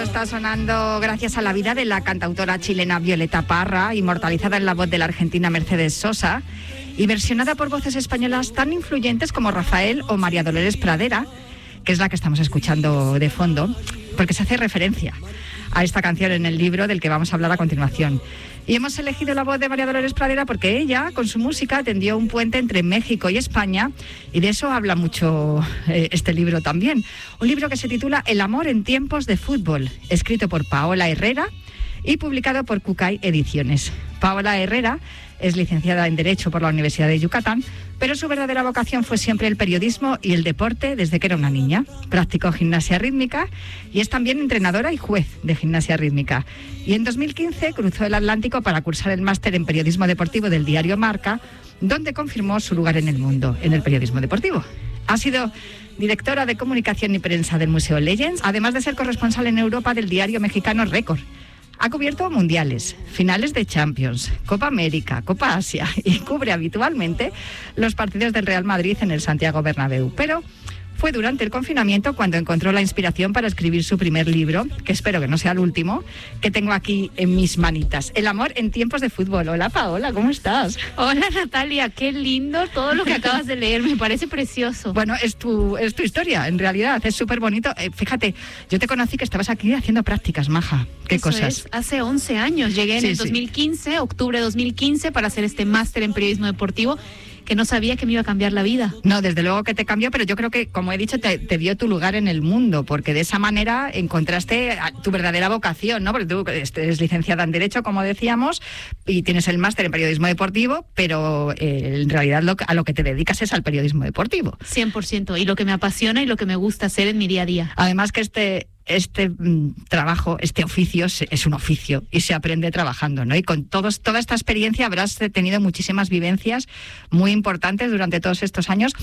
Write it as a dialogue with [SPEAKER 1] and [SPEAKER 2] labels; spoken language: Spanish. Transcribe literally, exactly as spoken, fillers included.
[SPEAKER 1] está sonando gracias a la vida de la cantautora chilena Violeta Parra, inmortalizada en la voz de la argentina Mercedes Sosa y versionada por voces españolas tan influyentes como Rafael o María Dolores Pradera, que es la que estamos escuchando de fondo, porque se hace referencia a esta canción en el libro del que vamos a hablar a continuación. Y hemos elegido la voz de María Dolores Pradera porque ella, con su música, tendió un puente entre México y España, y de eso habla mucho eh, este libro también. Un libro que se titula El amor en tiempos de fútbol, escrito por Paola Herrera y publicado por Cucay Ediciones. Paola Herrera es licenciada en Derecho por la Universidad de Yucatán, pero su verdadera vocación fue siempre el periodismo y el deporte desde que era una niña. Practicó gimnasia rítmica y es también entrenadora y juez de gimnasia rítmica. Y en dos mil quince cruzó el Atlántico para cursar el máster en periodismo deportivo del diario Marca, donde confirmó su lugar en el mundo, en el periodismo deportivo. Ha sido directora de comunicación y prensa del Museo Legends, además de ser corresponsal en Europa del diario mexicano Récord. Ha cubierto mundiales, finales de Champions, Copa América, Copa Asia y cubre habitualmente los partidos del Real Madrid en el Santiago Bernabéu. Pero fue durante el confinamiento cuando encontró la inspiración para escribir su primer libro, que espero que no sea el último, que tengo aquí en mis manitas. El amor en tiempos de fútbol. Hola, Paola, ¿cómo estás?
[SPEAKER 2] Hola, Natalia, qué lindo todo lo que acabas de leer, me parece precioso.
[SPEAKER 1] Bueno, es tu, es tu historia, en realidad, es súper bonito. Eh, fíjate, yo te conocí que estabas aquí haciendo prácticas, maja. ¿Qué
[SPEAKER 2] Eso
[SPEAKER 1] cosas?
[SPEAKER 2] Es, hace once años, llegué en
[SPEAKER 1] Sí,
[SPEAKER 2] el
[SPEAKER 1] sí.
[SPEAKER 2] dos mil quince, octubre de dos mil quince, para hacer este máster en periodismo deportivo, que no sabía que me iba a cambiar la vida.
[SPEAKER 1] No, desde luego que te cambió, pero yo creo que, como he dicho, te, te dio tu lugar en el mundo, porque de esa manera encontraste tu verdadera vocación, ¿no? Porque tú eres licenciada en Derecho, como decíamos, y tienes el máster en periodismo deportivo, pero eh, en realidad lo, a lo que te dedicas es al periodismo deportivo.
[SPEAKER 2] cien por ciento, y lo que me apasiona y lo que me gusta hacer en mi día a día.
[SPEAKER 1] Además que este... Este mm, trabajo, este oficio es, es un oficio y se aprende trabajando, ¿no? Y con todos, toda esta experiencia habrás tenido muchísimas vivencias muy importantes durante todos estos años.